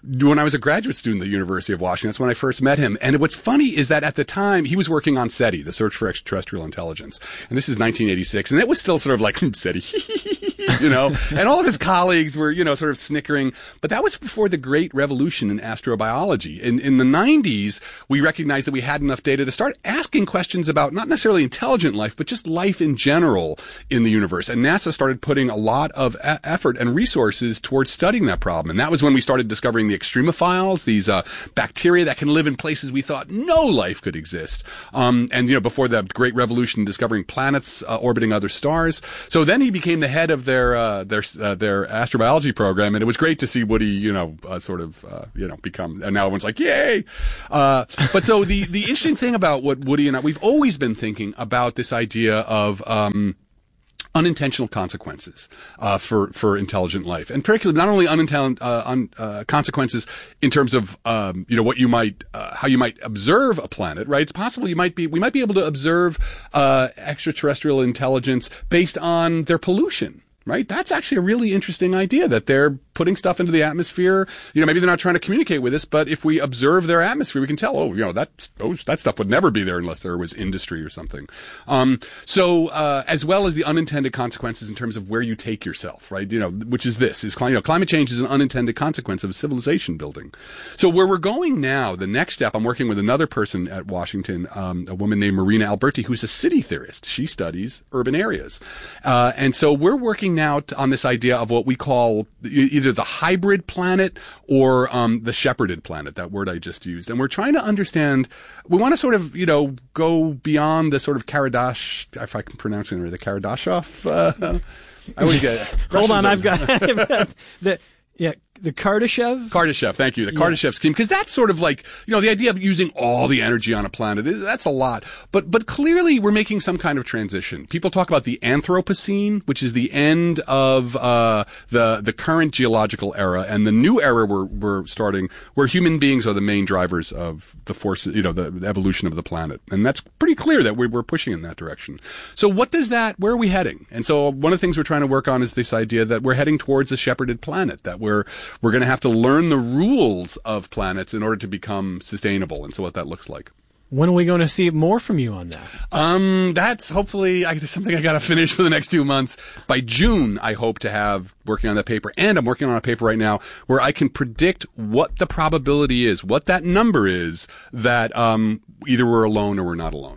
when I was a graduate student at the University of Washington. That's when I first met him. And what's funny is that at the time, he was working on SETI, the Search for Extraterrestrial Intelligence. And this is nineteen eighty-six. And it was still sort of like, SETI, you know, and all of his colleagues were, you know, sort of snickering. But that was before the great revolution in astrobiology. In, in the nineties, we recognized that we had enough data to start asking questions about not necessarily intelligent life, but just life in general in the universe. And NASA started putting a lot of a- effort and resources towards studying that problem. And that was when we started discovering the extremophiles, these uh, bacteria that can live in places we thought no life could exist. Um, and, you know, before the great revolution, discovering planets uh, orbiting other stars. So then he became the head of their uh, their uh, their astrobiology program, and it was great to see Woody, you know, uh, sort of, uh, you know, become. And now everyone's like, yay! Uh, but so the the interesting thing about what Woody and I, we've always been thinking about this idea of. Um, unintentional consequences uh, for for intelligent life, and particularly not only unintelligent uh, un, uh, consequences in terms of um, you know what you might uh, how you might observe a planet. Right, it's possible you might be we might be able to observe uh, extraterrestrial intelligence based on their pollution. Right, that's actually a really interesting idea that they're putting stuff into the atmosphere. You know, maybe they're not trying to communicate with us, but if we observe their atmosphere, we can tell, oh, you know, that those, that stuff would never be there unless there was industry or something. Um, so, uh, as well as the unintended consequences in terms of where you take yourself, right? You know, which is this, is, you know, climate change is an unintended consequence of civilization building. So where we're going now, the next step, I'm working with another person at Washington, um, a woman named Marina Alberti, who's a city theorist. She studies urban areas. Uh, and so we're working now t- on this idea of what we call either the hybrid planet or um, the shepherded planet, that word I just used. And we're trying to understand, we want to sort of, you know, go beyond the sort of Karadash, if I can pronounce it, the Karadashov. Uh, I always get it.
Hold on, I've got, I've got the, yeah. The Kardashev?
Kardashev, thank you. The Kardashev yes. scheme. Because that's sort of like, you know, the idea of using all the energy on a planet, is that's a lot. But but clearly we're making some kind of transition. People talk about the Anthropocene, which is the end of uh, the the current geological era, and the new era we're, we're starting, where human beings are the main drivers of the forces, you know, the, the evolution of the planet. And that's pretty clear that we, we're pushing in that direction. So what does that, where are we heading? And so one of the things we're trying to work on is this idea that we're heading towards a shepherded planet, that we're We're going to have to learn the rules of planets in order to become sustainable, and so what that looks like.
When are we going to see more from you on that?
Um, that's hopefully I, there's something I got to finish for the next two months. By June, I hope to have working on that paper, and I'm working on a paper right now where I can predict what the probability is, what that number is that um, either we're alone or we're not alone.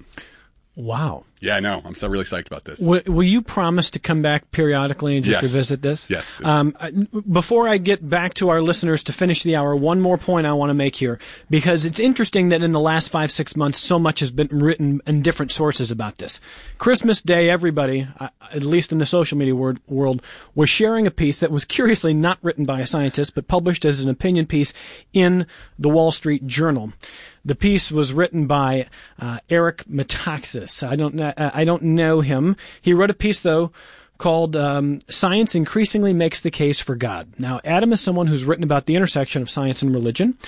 Wow.
Yeah, I know. I'm so really psyched about this.
Will, will you promise to come back periodically and just
yes.
revisit this?
Yes.
Um, before I get back to our listeners to finish the hour, one more point I want to make here, because it's interesting that in the last five, six months, so much has been written in different sources about this. Christmas Day, everybody, uh, at least in the social media word, world, was sharing a piece that was curiously not written by a scientist, but published as an opinion piece in the Wall Street Journal. The piece was written by uh, Eric Metaxas. I don't know, I don't know him. He wrote a piece, though, called um, Science Increasingly Makes the Case for God. Now, Adam is someone who's written about the intersection of science and religion.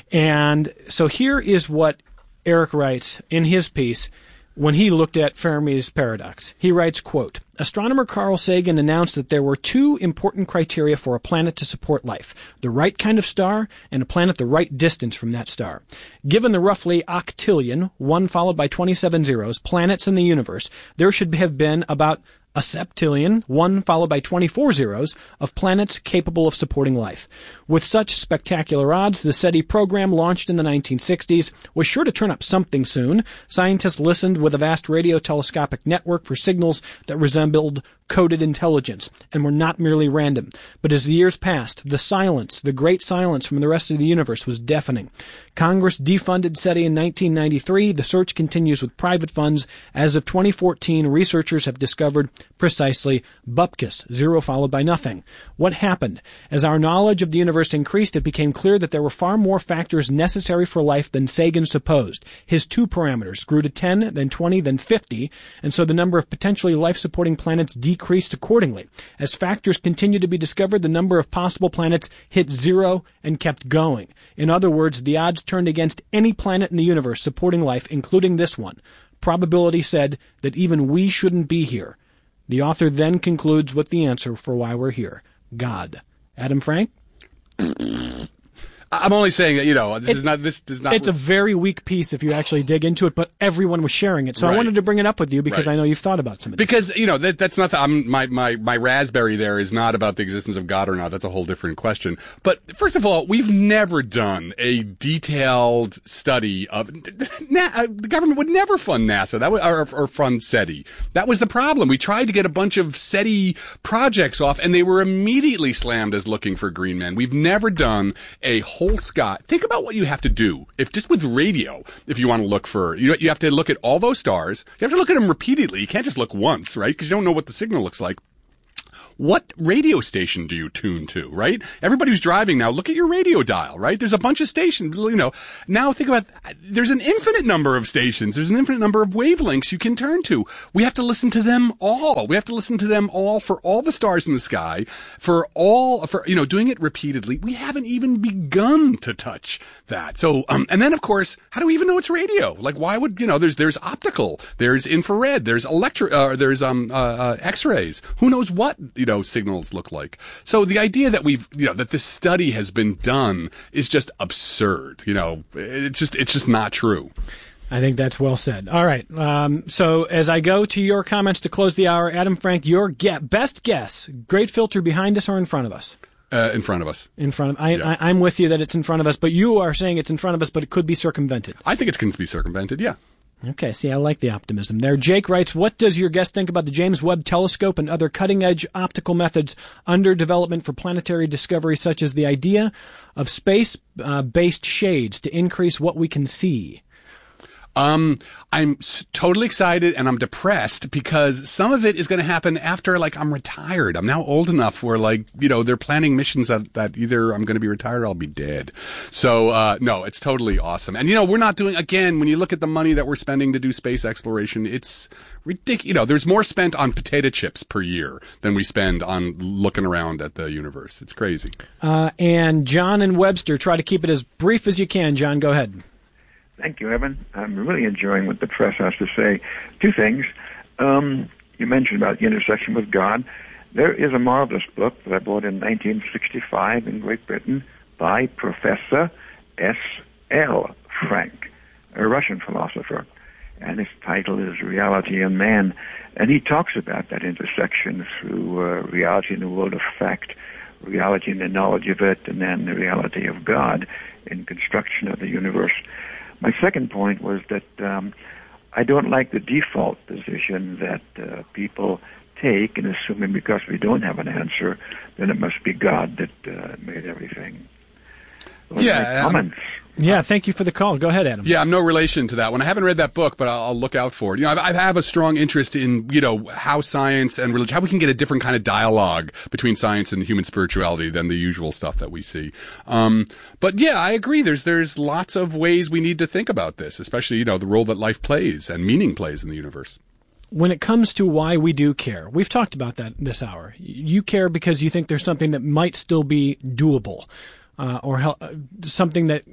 And so here is what Eric writes in his piece when he looked at Fermi's paradox. He writes, quote, astronomer Carl Sagan announced that there were two important criteria for a planet to support life, the right kind of star and a planet the right distance from that star. Given the roughly octillion, one followed by twenty-seven zeros, planets in the universe, there should have been about a septillion, one followed by twenty-four zeros, of planets capable of supporting life. With such spectacular odds, the SETI program, launched in the nineteen sixties, was sure to turn up something soon. Scientists listened with a vast radio telescopic network for signals that resembled coded intelligence, and were not merely random. But as the years passed, the silence, the great silence from the rest of the universe, was deafening. Congress defunded SETI in nineteen ninety-three. The search continues with private funds. As of twenty fourteen, researchers have discovered precisely bupkis, zero followed by nothing. What happened? As our knowledge of the universe increased, it became clear that there were far more factors necessary for life than Sagan supposed. His two parameters grew to ten, then twenty, then fifty, and so the number of potentially life-supporting planets decreased accordingly. As factors continued to be discovered, the number of possible planets hit zero and kept going. In other words, the odds turned against any planet in the universe supporting life, including this one. Probability said that even we shouldn't be here. The author then concludes with the answer for why we're here. God. Adam Frank?
Uh, I'm only saying that, you know, this
It's-
is not, this does not.
It's a very weak piece if you actually dig into it, but everyone was sharing it. So I
Right.
wanted to bring it up with you because
Right.
I know you've thought about some of this.
Because, you know, that, that's not the, I'm, my, my, my raspberry there is not about the existence of God or not. That's a whole different question. But first of all, we've never done a detailed study of, na, uh, the government would never fund NASA that would, or, or fund SETI. That was the problem. We tried to get a bunch of SETI projects off and they were immediately slammed as looking for green men. We've never done a whole sky. Think about what you have to do if just with radio, if you want to look for, you, you have to look at all those stars. You have to look at them repeatedly. You can't just look once, right? Because you don't know what the signal looks like. What radio station do you tune to, right? Everybody who's driving now, look at your radio dial, right? There's a bunch of stations, you know. Now think about, there's an infinite number of stations. There's an infinite number of wavelengths you can turn to. We have to listen to them all. We have to listen to them all for all the stars in the sky, for all, for, you know, doing it repeatedly. We haven't even begun to touch that. So, um, and then of course, how do we even know it's radio? Like, why would, you know, there's, there's optical, there's infrared, there's electro, uh, there's, um, uh, uh, x-rays. Who knows what, you know, signals look like. So the idea that we've, you know, that this study has been done is just absurd. You know, it's just, it's just not true.
I think that's well said. All right. Um, so as I go to your comments to close the hour, Adam Frank, your ge- best guess, great filter behind us or in front of us?
Uh, in front of us.
In front of, I,
Yeah.
I, I'm with you that it's in front of us, but you are saying it's in front of us, but it could be circumvented.
I think it can be circumvented, yeah.
Okay, see, I like the optimism there. Jake writes, what does your guest think about the James Webb Telescope and other cutting-edge optical methods under development for planetary discovery, such as the idea of space-based shades to increase what we can see?
Um, I'm s- totally excited and I'm depressed because some of it is going to happen after, like, I'm retired. I'm now old enough where, like, you know, they're planning missions that, that either I'm going to be retired or I'll be dead. So, uh, no, it's totally awesome. And, you know, we're not doing, again, when you look at the money that we're spending to do space exploration, it's ridiculous. You know, there's more spent on potato chips per year than we spend on looking around at the universe. It's crazy.
Uh, and John and Webster, try to keep it as brief as you can. John, go ahead.
Thank you, Evan. I'm really enjoying what the press has to say. Two things. Um, you mentioned about the intersection with God. There is a marvelous book that I bought in nineteen sixty-five in Great Britain by Professor S L Frank, a Russian philosopher. And his title is Reality and Man. And he talks about that intersection through uh, reality in the world of fact, reality in the knowledge of it, and then the reality of God in construction of the universe. My second point was that um, I don't like the default position that uh, people take in assuming because we don't have an answer, then it must be God that uh, made everything. Those
Yeah,
are my
um,
comments.
Yeah, thank you for the call. Go ahead, Adam.
Yeah, I'm no relation to that one. I haven't read that book, but I'll, I'll look out for it. You know, I, I have a strong interest in, you know, how science and religion, how we can get a different kind of dialogue between science and human spirituality than the usual stuff that we see. Um, but yeah, I agree. There's, there's lots of ways we need to think about this, especially, you know, the role that life plays and meaning plays in the universe.
When it comes to why we do care, we've talked about that this hour. You care because you think there's something that might still be doable, uh, or hel- uh, something that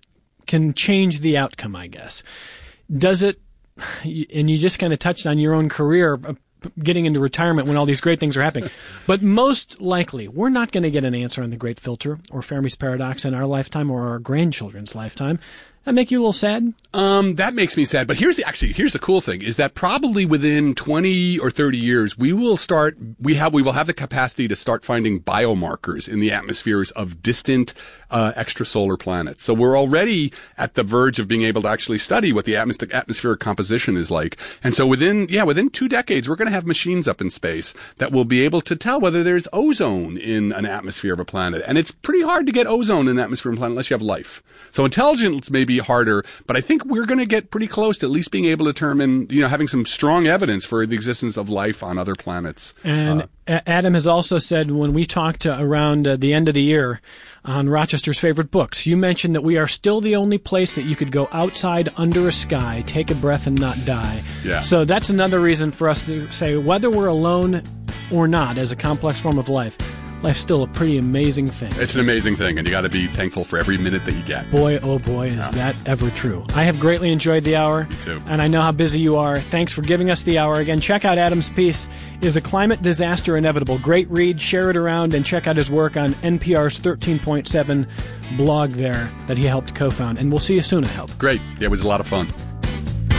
can change the outcome, I guess. Does it, and you just kind of touched on your own career, uh, getting into retirement when all these great things are happening. But most likely, we're not going to get an answer on the Great Filter or Fermi's Paradox in our lifetime or our grandchildren's lifetime. That make you a little sad?
Um, that makes me sad. But here's the, actually, here's the cool thing is that probably within twenty or thirty years, we will start, we have, we will have the capacity to start finding biomarkers in the atmospheres of distant, uh, extrasolar planets. So we're already at the verge of being able to actually study what the atmos- atmospheric composition is like. And so within, yeah, within two decades, we're going to have machines up in space that will be able to tell whether there's ozone in an atmosphere of a planet. And it's pretty hard to get ozone in an atmosphere of a planet unless you have life. So intelligence may be harder, but I think we're going to get pretty close to at least being able to determine, you know, having some strong evidence for the existence of life on other planets.
And
Uh,
A- Adam has also said when we talked uh, around uh, the end of the year on Rochester's favorite books, you mentioned that we are still the only place that you could go outside under a sky, take a breath and not die.
Yeah.
So that's another reason for us to say whether we're alone or not as a complex form of life, life's still a pretty amazing thing.
It's an amazing thing, and you got to be thankful for every minute that you get.
Boy, oh boy, is yeah. that ever true. I have greatly enjoyed the hour.
Me too.
And I know how busy you are. Thanks for giving us the hour. Again, check out Adam's piece, Is a Climate Disaster Inevitable? Great read. Share it around and check out his work on N P R's thirteen point seven blog there that he helped co-found. And we'll see you soon, I hope.
Great. Yeah, it was a lot of fun.